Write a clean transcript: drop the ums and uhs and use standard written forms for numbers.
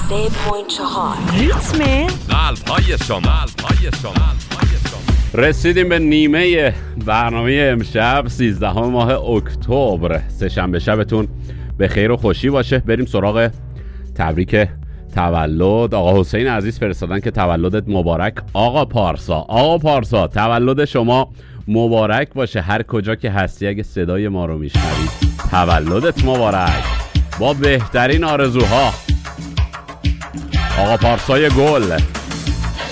ریتم قلب‌های شما. رسیدیم به نیمه برنامه امشب 13 ماه اکتبر. سه‌شنبه شبتون به خیر و خوشی باشه. بریم سراغ تبریک تولد. آقا حسین عزیز فرستادن که تولدت مبارک آقا پارسا تولد شما مبارک باشه. هر کجا که هستی اگه صدای ما رو میشنوی تولدت مبارک با بهترین آرزوها. آقا پارسای گل.